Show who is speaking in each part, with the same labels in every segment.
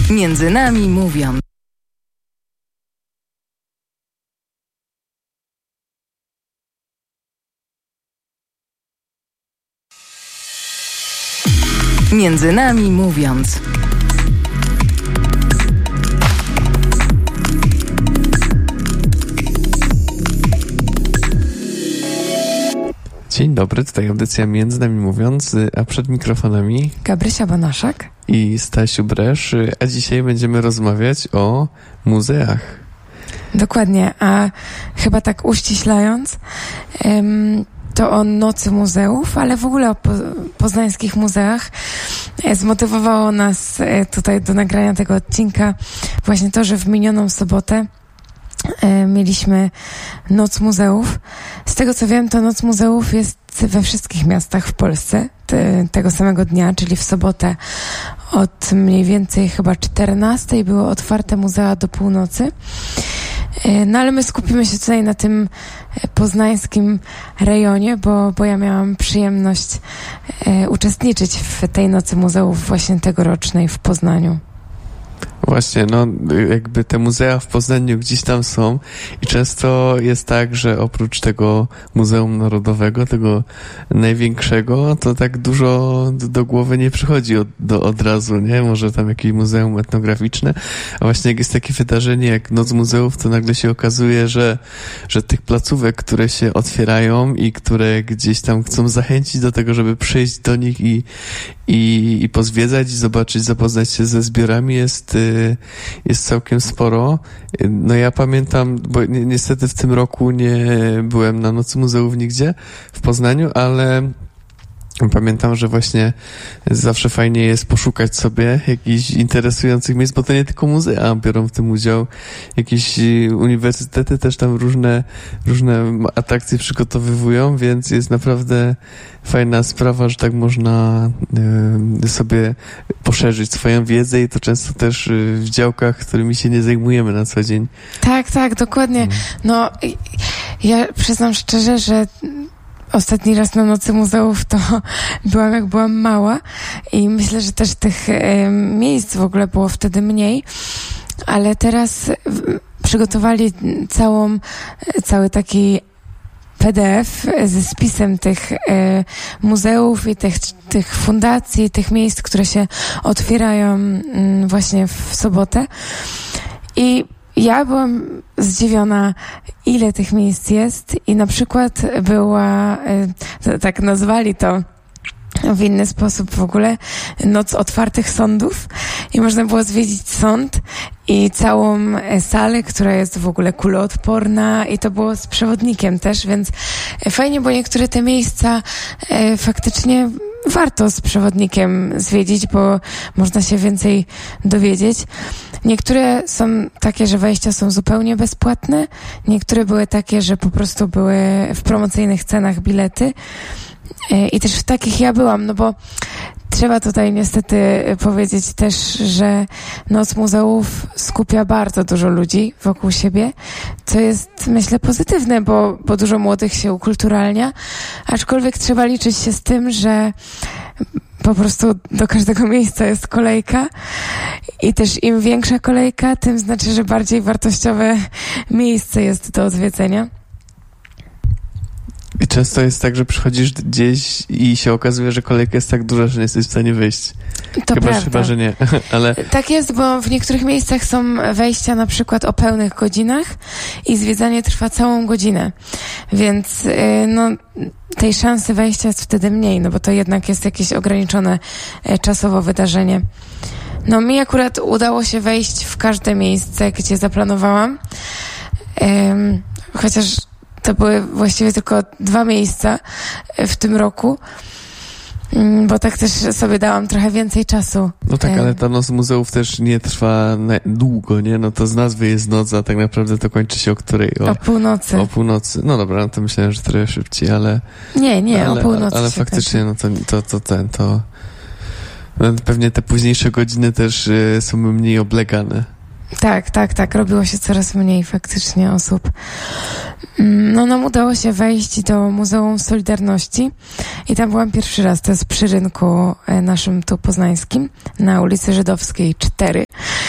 Speaker 1: Między nami mówiąc. Między nami mówiąc.
Speaker 2: Dzień dobry, tutaj audycja Między nami mówiąc, a przed mikrofonami
Speaker 3: Gabrysia Banaszak
Speaker 2: i Stasiu Bresz, a dzisiaj będziemy rozmawiać o muzeach.
Speaker 3: Dokładnie, a chyba tak uściślając, to o Nocy Muzeów, ale w ogóle o poznańskich muzeach. Zmotywowało nas tutaj do nagrania tego odcinka właśnie to, że w minioną sobotę mieliśmy Noc Muzeów. Z tego co wiem, to Noc Muzeów jest we wszystkich miastach w Polsce tego samego dnia, czyli w sobotę od mniej więcej chyba 14 były otwarte muzea do północy. No ale my skupimy się tutaj na tym poznańskim rejonie, bo ja miałam przyjemność uczestniczyć w tej Nocy Muzeów właśnie tegorocznej w Poznaniu.
Speaker 2: Właśnie, no jakby te muzea w Poznaniu gdzieś tam są i często jest tak, że oprócz tego Muzeum Narodowego, tego największego, to tak dużo do głowy nie przychodzi od razu, nie? Może tam jakieś muzeum etnograficzne, a właśnie jak jest takie wydarzenie jak Noc Muzeów, to nagle się okazuje, że tych placówek, które się otwierają i które gdzieś tam chcą zachęcić do tego, żeby przyjść do nich i pozwiedzać, i zobaczyć, zapoznać się ze zbiorami jest całkiem sporo. No ja pamiętam, bo niestety w tym roku nie byłem na Nocy Muzeów nigdzie w Poznaniu, ale pamiętam, że właśnie zawsze fajnie jest poszukać sobie jakichś interesujących miejsc, bo to nie tylko muzea biorą w tym udział. Jakieś uniwersytety też tam różne atrakcje przygotowywują, więc jest naprawdę fajna sprawa, że tak można sobie poszerzyć swoją wiedzę i to często też w działkach, którymi się nie zajmujemy na co dzień.
Speaker 3: Tak, dokładnie. No, ja przyznam szczerze, że ostatni raz na Nocy Muzeów to byłam jak byłam mała i myślę, że też tych miejsc w ogóle było wtedy mniej, ale teraz przygotowali cały taki PDF ze spisem tych muzeów i tych fundacji, tych miejsc, które się otwierają właśnie w sobotę. I ja byłam zdziwiona, ile tych miejsc jest i na przykład była, tak nazwali to w inny sposób w ogóle, Noc Otwartych Sądów i można było zwiedzić sąd i całą salę, która jest w ogóle kuloodporna i to było z przewodnikiem też, więc fajnie, bo niektóre te miejsca faktycznie warto z przewodnikiem zwiedzić, bo można się więcej dowiedzieć. Niektóre są takie, że wejścia są zupełnie bezpłatne, niektóre były takie, że po prostu były w promocyjnych cenach bilety i też w takich ja byłam, no bo trzeba tutaj niestety powiedzieć też, że Noc Muzeów skupia bardzo dużo ludzi wokół siebie, co jest, myślę, pozytywne, bo dużo młodych się ukulturalnia, aczkolwiek trzeba liczyć się z tym, że po prostu do każdego miejsca jest kolejka i też im większa kolejka, tym znaczy, że bardziej wartościowe miejsce jest do odwiedzenia.
Speaker 2: I często jest tak, że przychodzisz gdzieś i się okazuje, że kolejka jest tak duża, że nie jesteś w stanie wyjść.
Speaker 3: To prawda.
Speaker 2: Chyba, że nie. Ale...
Speaker 3: Tak jest, bo w niektórych miejscach są wejścia na przykład o pełnych godzinach i zwiedzanie trwa całą godzinę. Więc no, tej szansy wejścia jest wtedy mniej, no bo to jednak jest jakieś ograniczone czasowo wydarzenie. No mi akurat udało się wejść w każde miejsce, gdzie zaplanowałam. Chociaż to były właściwie tylko 2 miejsca w tym roku, bo tak też sobie dałam trochę więcej czasu.
Speaker 2: No tak, ale ta Noc Muzeów też nie trwa długo, nie? No to z nazwy jest noc, a tak naprawdę to kończy się o której?
Speaker 3: O północy.
Speaker 2: O północy. No dobra, no to myślałem, że trochę szybciej, ale...
Speaker 3: Nie, o północy.
Speaker 2: Ale faktycznie, no to pewnie te późniejsze godziny też są mniej oblegane.
Speaker 3: Tak. Robiło się coraz mniej faktycznie osób. No nam udało się wejść do Muzeum Solidarności i tam byłam pierwszy raz. To jest przy rynku naszym tu poznańskim, na ulicy Żydowskiej 4.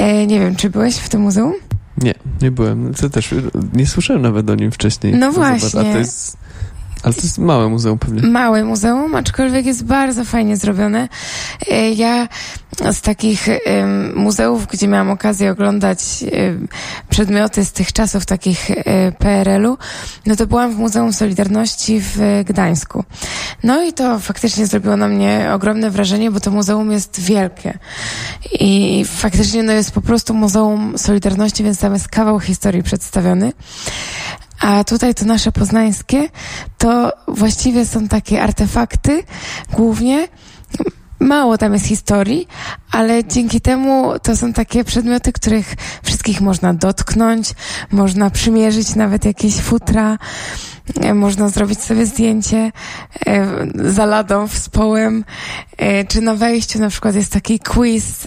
Speaker 3: Nie wiem, czy byłeś w tym muzeum?
Speaker 2: Nie byłem. To też nie słyszałem nawet o nim wcześniej.
Speaker 3: No właśnie.
Speaker 2: Ale to jest małe muzeum pewnie.
Speaker 3: Małe muzeum, aczkolwiek jest bardzo fajnie zrobione. Ja z takich muzeów, gdzie miałam okazję oglądać przedmioty z tych czasów takich PRL-u, no to byłam w Muzeum Solidarności w Gdańsku. No i to faktycznie zrobiło na mnie ogromne wrażenie, bo to muzeum jest wielkie. I faktycznie no jest po prostu Muzeum Solidarności, więc tam jest kawał historii przedstawiony. A tutaj to nasze poznańskie, to właściwie są takie artefakty głównie. Mało tam jest historii, ale dzięki temu to są takie przedmioty, których wszystkich można dotknąć, można przymierzyć nawet jakieś futra, można zrobić sobie zdjęcie za ladą, wspołem, czy na wejściu na przykład jest taki quiz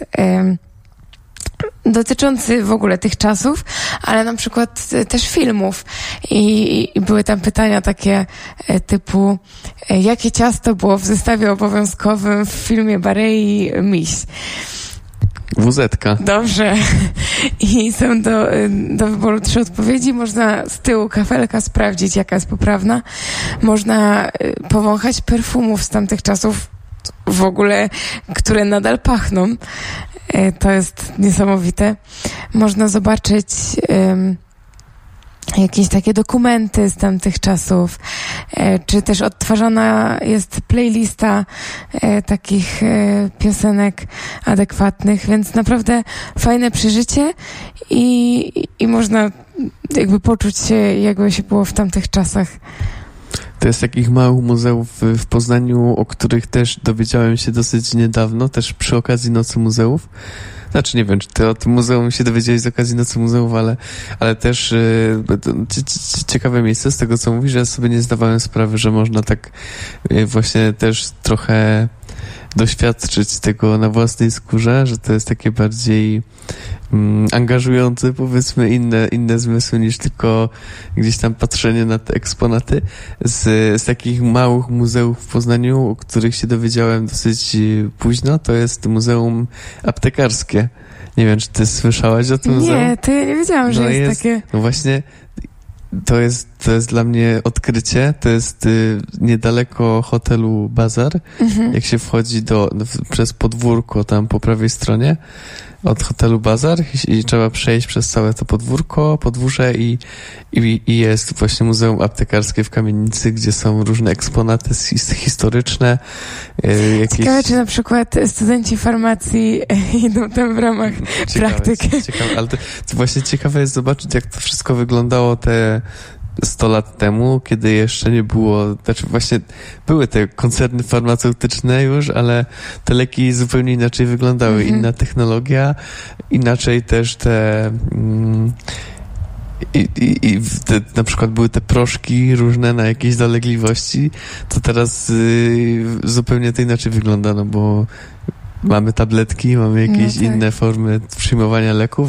Speaker 3: dotyczący w ogóle tych czasów, ale na przykład też filmów i były tam pytania takie typu jakie ciasto było w zestawie obowiązkowym w filmie Barei Miś?
Speaker 2: WZ-ka.
Speaker 3: Dobrze. I są do wyboru 3 odpowiedzi. Można z tyłu kafelka sprawdzić, jaka jest poprawna. Można powąchać perfumów z tamtych czasów, w ogóle, które nadal pachną. To jest niesamowite. Można zobaczyć jakieś takie dokumenty z tamtych czasów, czy też odtwarzana jest playlista takich piosenek adekwatnych, więc naprawdę fajne przeżycie i można jakby poczuć się, jakby się było w tamtych czasach.
Speaker 2: To jest takich małych muzeów w Poznaniu, o których też dowiedziałem się dosyć niedawno, też przy okazji Nocy Muzeów. Znaczy nie wiem, czy ty o tym muzeum się dowiedziałeś z okazji Nocy Muzeów, ale też ciekawe miejsce z tego, co mówisz, że ja sobie nie zdawałem sprawy, że można tak właśnie też trochę doświadczyć tego na własnej skórze, że to jest takie bardziej angażujące, powiedzmy, inne zmysły niż tylko gdzieś tam patrzenie na te eksponaty. Z takich małych muzeów w Poznaniu, o których się dowiedziałem dosyć późno, to jest Muzeum Aptekarskie. Nie wiem, czy ty słyszałaś o tym muzeum?
Speaker 3: Nie, to ja nie wiedziałam, że jest takie...
Speaker 2: No właśnie... To jest dla mnie odkrycie. To jest niedaleko hotelu Bazar. Jak się wchodzi przez podwórko tam po prawej stronie od hotelu Bazar i trzeba przejść przez całe to podwórze i jest właśnie Muzeum Aptekarskie w Kamienicy, gdzie są różne eksponaty historyczne.
Speaker 3: Ciekawe, czy na przykład studenci farmacji idą tam w ramach praktyki.
Speaker 2: Ale to właśnie ciekawe jest zobaczyć, jak to wszystko wyglądało te 100 lat temu, kiedy jeszcze nie było, znaczy właśnie były te koncerny farmaceutyczne już, ale te leki zupełnie inaczej wyglądały. Inna technologia, inaczej też te na przykład były te proszki różne na jakieś dolegliwości, to teraz zupełnie to inaczej wygląda, no bo mamy tabletki, mamy jakieś inne formy przyjmowania leków,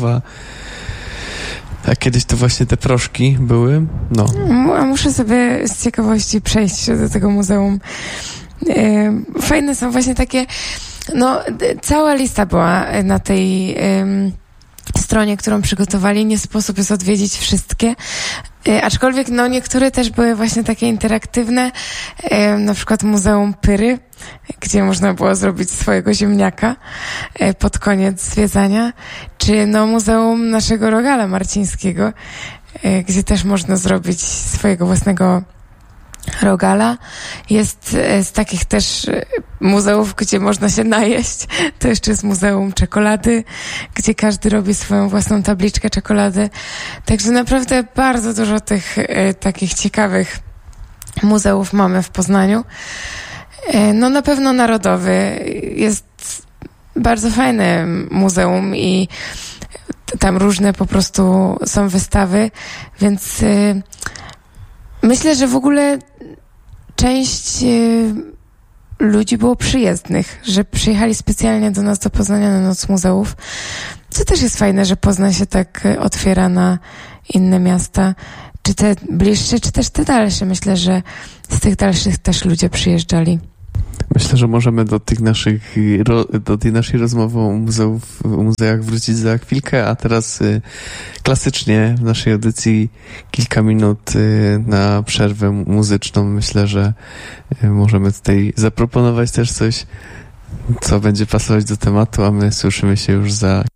Speaker 2: a kiedyś to właśnie te proszki były, no.
Speaker 3: A muszę sobie z ciekawości przejść do tego muzeum. Fajne są właśnie takie, no, cała lista była na tej stronie, którą przygotowali. Nie sposób jest odwiedzić wszystkie. Aczkolwiek, no, niektóre też były właśnie takie interaktywne. Na przykład Muzeum Pyry, gdzie można było zrobić swojego ziemniaka pod koniec zwiedzania. Czy no Muzeum naszego Rogala Marcińskiego, gdzie też można zrobić swojego własnego Rogala. Jest z takich też muzeów, gdzie można się najeść. To jeszcze jest Muzeum Czekolady, gdzie każdy robi swoją własną tabliczkę czekolady. Także naprawdę bardzo dużo tych takich ciekawych muzeów mamy w Poznaniu. No na pewno Narodowy jest bardzo fajne muzeum i tam różne po prostu są wystawy, więc myślę, że w ogóle część ludzi było przyjezdnych, że przyjechali specjalnie do nas do Poznania na Noc Muzeów, co też jest fajne, że Poznań się tak otwiera na inne miasta, czy te bliższe, czy też te dalsze. Myślę, że z tych dalszych też ludzie przyjeżdżali.
Speaker 2: Myślę, że możemy do tej naszej rozmowy o muzeach wrócić za chwilkę, a teraz klasycznie w naszej audycji kilka minut na przerwę muzyczną. Myślę, że możemy tutaj zaproponować też coś, co będzie pasować do tematu, a my słyszymy się już za